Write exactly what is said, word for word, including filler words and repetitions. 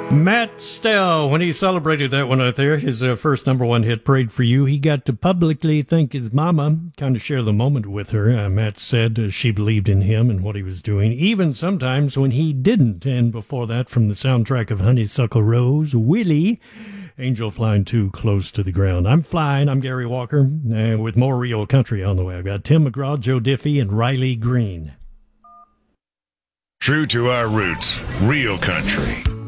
Matt Stell, when he celebrated that one out there, his uh, first number one hit, Prayed for You, he got to publicly thank his mama, kind of share the moment with her. Uh, Matt said uh, she believed in him and what he was doing, even sometimes when he didn't. And before that, from the soundtrack of Honeysuckle Rose, Willie, Angel Flying Too Close to the Ground. I'm flying. I'm Gary Walker, uh, with more Rio Country on the way. I've got Tim McGraw, Joe Diffie, and Riley Green. True to our roots, Rio Country.